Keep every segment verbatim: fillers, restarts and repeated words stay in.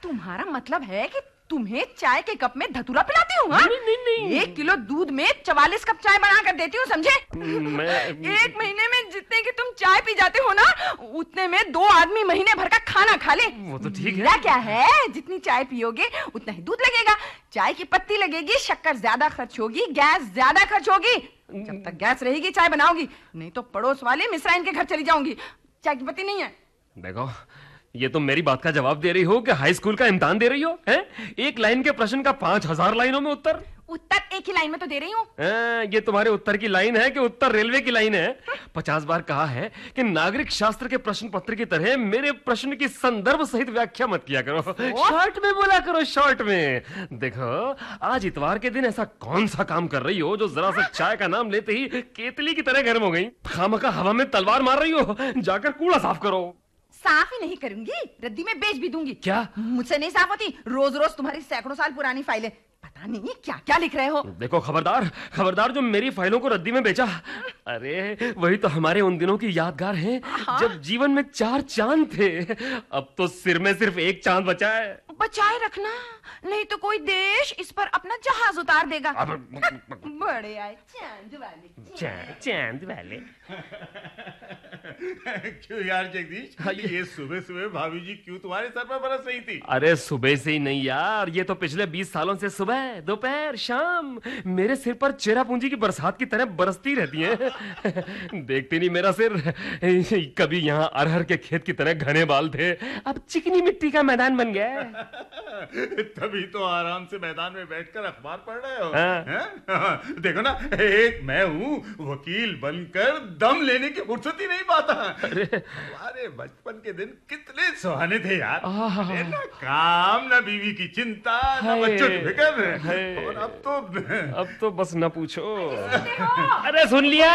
तुम्हारा मतलब है कि तुम्हें चाय के कप में धतूरा पिलाती हूँ? नहीं, नहीं, नहीं। एक किलो दूध में चवालीस कप चाय बना कर देती हूँ, समझे? मैं... एक महीने में जितने की तुम चाय पी जाते हो ना, उतने में दो आदमी महीने भर का खाना खा ले। वो तो ठीक है। क्या है, जितनी चाय पियोगे उतना ही दूध लगेगा, चाय की पत्ती लगेगी, शक्कर ज्यादा खर्च होगी, गैस ज्यादा खर्च होगी। जब तक गैस रहेगी चाय बनाओगी, नहीं तो पड़ोस वाले मिश्रा इनके घर चली जाऊंगी। चाय की पत्ती नहीं है। देखो, ये तो मेरी बात का जवाब दे रही हो कि हाई स्कूल का इम्तिहान दे रही हो? हैं? एक लाइन के प्रश्न का पांच हजार लाइनों में उत्तर। उत्तर एक ही लाइन में तो दे रही हूँ। ये तुम्हारे उत्तर की लाइन है कि उत्तर रेलवे की लाइन है? पचास बार कहा है कि नागरिक शास्त्र के प्रश्न पत्र की तरह मेरे प्रश्न की संदर्भ सहित व्याख्या मत किया करो, शॉर्ट में बोला करो, शॉर्ट में। देखो, आज इतवार के दिन ऐसा कौन सा काम कर रही हो जो जरा सा चाय का नाम लेते ही केतली की तरह गर्म हो गई? खामखा हवा में तलवार मार रही हो, जाकर कूड़ा साफ करो। साफ ही नहीं करूंगी, रद्दी में बेच भी दूंगी। क्या? मुझसे नहीं साफ होती, रोज रोज तुम्हारी सैकड़ों साल पुरानी फाइलें, पता नहीं क्या क्या लिख रहे हो। देखो, खबरदार खबरदार, जो मेरी फाइलों को रद्दी में बेचा। अरे वही तो हमारे उन दिनों की यादगार है। हाँ? जब जीवन में चार चांद थे, अब तो सिर में सिर्फ एक चांद बचा है। बचाए रखना, नहीं तो कोई देश इस पर अपना जहाज उतार देगा। बड़े आए चांद वाले, चांद चांद वाले। क्यों यार जगदीश, ये सुबह सुबह भाभी जी क्यों तुम्हारे सर पर बरस रही थी? अरे सुबह से ही नहीं यार, ये तो पिछले बीस सालों से सुबह दोपहर शाम मेरे सिर पर चेरा पूंजी की बरसात की तरह बरसती रहती हैं। देखती नहीं मेरा सिर, कभी यहाँ अरहर के खेत की तरह घने बाल थे, अब चिकनी मिट्टी का मैदान बन गया है। तभी तो आराम से मैदान में बैठकर अखबार पढ़ रहे हो। हाँ? देखो ना, एक मैं हूँ वकील बनकर दम लेने की फुर्सत ही नहीं पाता। अरे हमारे बचपन के दिन कितने सुहाने थे यार। ना काम, ना बीवी की चिंता, ना बच्चों की फिक्र। और अब तो अब तो बस ना पूछो। अरे सुन लिया,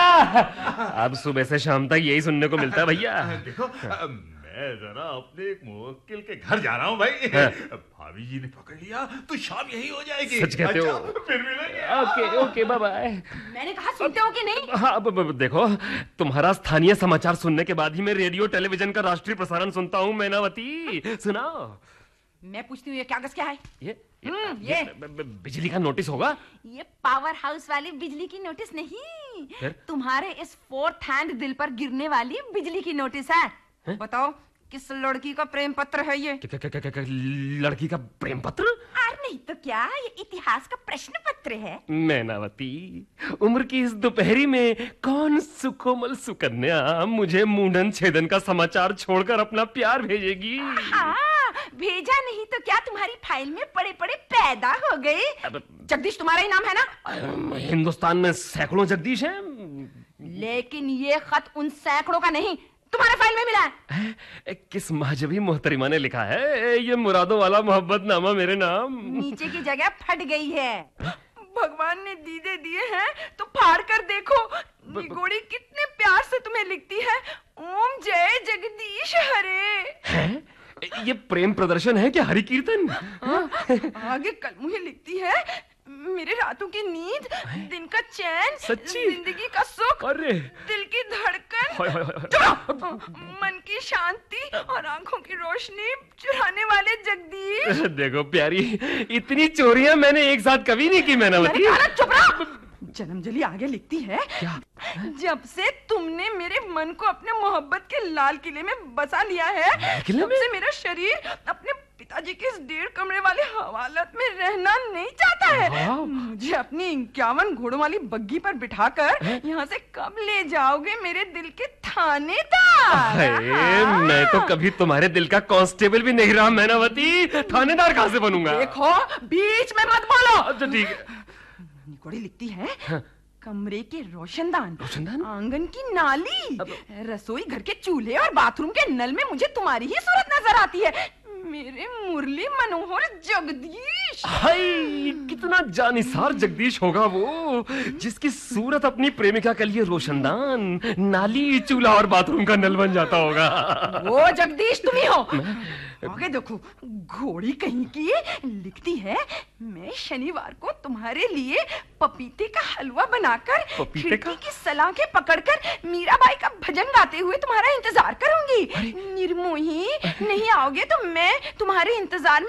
अब सुबह से शाम तक यही सुनने को मिलता है भैया। देखो, मैं जरा अपने एक मुवक्किल के घर जा रहा हूँ भाई। भाभी जी ने पकड़ लिया तो शाम यही हो जाएगी। सच कहते अच्छा, हो? फिर मिलेंगे। Okay okay, bye bye. मैंने कहा सुनते हो कि नहीं? हाँ, अब, अब, देखो, तुम्हारा स्थानीय समाचार सुनने के बाद ही मैं रेडियो टेलीविजन का राष्ट्रीय प्रसारण सुनता हूँ। मैनावती, सुनाओ। मैं पूछती हूँ, ये कागज क्या है? ये, ये, ये, ये ब, ब, बिजली का नोटिस होगा? ये पावर हाउस वाली बिजली की नोटिस नहीं, फिर? तुम्हारे इस फोर्थ हैंड दिल पर गिरने वाली बिजली की नोटिस है, है? बताओ किस लड़की का प्रेम पत्र है ये? क्या, क्या, क्या, क्या, लड़की का प्रेम पत्र? और नहीं तो क्या, ये इतिहास का प्रश्न पत्र है। मैनावती, उम्र की इस दोपहरी में कौन सुकोमल सुकन्या मुझे मुंडन छेदन का समाचार छोड़कर अपना प्यार भेजेगी? हाँ, भेजा नहीं तो क्या तुम्हारी फाइल में पड़े पड़े पैदा हो गए। जगदीश तुम्हारा ही नाम है ना? हिंदुस्तान में सैकड़ों जगदीश हैं, लेकिन ये खत उन सैकड़ों का नहीं, तुम्हारे फाइल में मिला है। किस महजबी मोहतरिमा ने लिखा है ये मुरादों वाला मोहब्बत नामा मेरे नाम? नीचे की जगह फट गई है। भगवान ने दीदे दिए हैं तो फाड़ कर देखो, निगोड़ी कितने प्यार से तुम्हें लिखती है, ओम जय जगदीश हरे। है? ये प्रेम प्रदर्शन है क्या, हरि कीर्तन? आगे कल मुझे लिखती है, मेरे रातों की नींद, दिन का चैन, सच्ची? जिंदगी का सुख, अरे दिल की धड़कन, हाय हाय हाय, मन की शांति और आंखों की रोशनी चुराने वाले जगदीश। देखो प्यारी, इतनी चोरियां मैंने एक साथ कभी नहीं की मैनावती। चुप रहो। जन्मजली आगे लिखती है, क्या? जब से तुमने मेरे मन को अपने मोहब्बत के लाल किले में बसा लिया है, तब से मेरा शरीर अपने पिताजी के इस डेढ़ कमरे वाले हवालत में रहना नहीं चाहता है। मुझे अपनी इक्यावन घोड़ों वाली बग्गी पर बिठाकर यहाँ से कब ले जाओगे मेरे दिल के थानेदार? मैं तो कभी तुम्हारे दिल का कांस्टेबल भी नहीं रहा मैनावती, थानेदार कहाँ से बनूंगा? देखो, बीच में मत बोलो। अच्छा ठीक है। निकोड़ी लिखती है, हाँ। कमरे के रोशनदान, रोशनदान, आंगन की नाली, रसोई घर के चूल्हे और बाथरूम के नल में मुझे तुम्हारी ही सूरत नजर आती है, मेरे मुरली मनोहर जगदीश। हाय, कितना जानिसार जगदीश होगा वो, जिसकी सूरत अपनी प्रेमिका के लिए रोशनदान, नाली, चूल्हा और बाथरूम का नल बन जाता होगा। वो जगदीश तुम ही हो। आगे देखो, घोड़ी कहीं की लिखती है, मैं शनिवार को तुम्हारे लिए पपीते का हलवा बनाकर खिड़की की सलाखें पकड़कर मीराबाई का भजन गाते हुए तुम्हारा इंतजार करूंगी। निर्मोही, नहीं आओगे तो मैं तुम्हारे इंतजार में